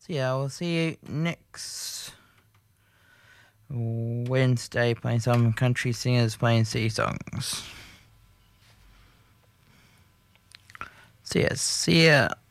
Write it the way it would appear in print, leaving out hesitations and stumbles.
So yeah, we'll see you next Wednesday playing some country singers playing city songs. So yeah, see ya.